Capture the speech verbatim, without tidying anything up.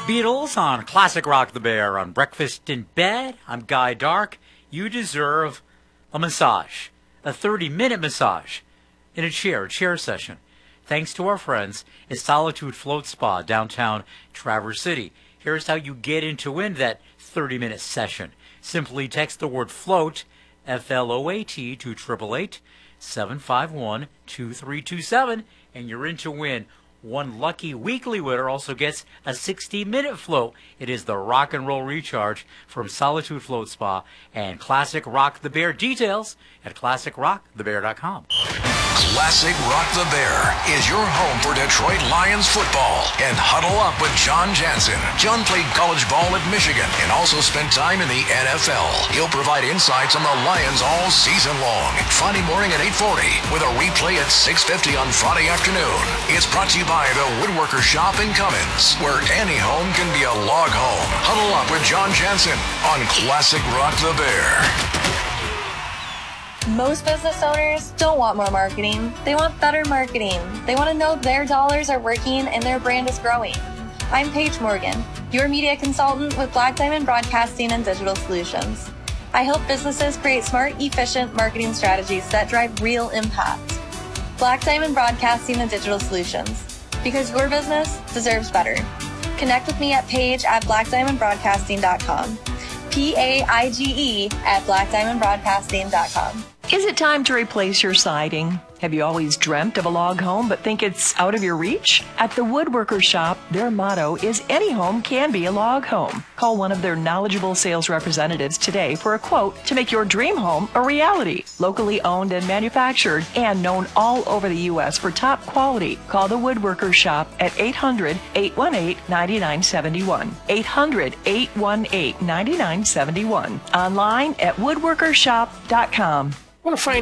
Beatles on Classic Rock the Bear on Breakfast in Bed. I'm Guy Dark. You deserve a massage, a thirty-minute massage in a chair, a chair session, thanks to our friends at Solitude Float Spa, downtown Traverse City. Here's how you get in to win that thirty-minute session. Simply text the word FLOAT, F L O A T, to eight eight eight, seven five one, two three two seven, and you're in to win. One lucky weekly winner also gets a sixty-minute float. It is the Rock and Roll Recharge from Solitude Float Spa and Classic Rock the Bear. Details at classic rock the bear dot com. Classic Rock the Bear is your home for Detroit Lions football. And huddle up with John Jansen. John played college ball at Michigan and also spent time in the N F L. He'll provide insights on the Lions all season long. Friday morning at eight forty with a replay at six fifty on Friday afternoon. It's brought to you by the Woodworker Shop in Cummins, where any home can be a log home. Huddle up with John Jansen on Classic Rock the Bear. Most business owners don't want more marketing. They want better marketing. They want to know their dollars are working and their brand is growing. I'm Paige Morgan, your media consultant with Black Diamond Broadcasting and Digital Solutions. I help businesses create smart, efficient marketing strategies that drive real impact. Black Diamond Broadcasting and Digital Solutions, because your business deserves better. Connect with me at Paige at black diamond broadcasting dot com. P A I G E at black diamond broadcasting dot com. Is it time to replace your siding? Have you always dreamt of a log home but think it's out of your reach? At the Woodworker Shop, their motto is any home can be a log home. Call one of their knowledgeable sales representatives today for a quote to make your dream home a reality. Locally owned and manufactured and known all over the U S for top quality. Call the Woodworker Shop at eight hundred, eight one eight, nine nine seven one. eight hundred, eight one eight, nine nine seven one. Online at woodworker shop dot com. Want to find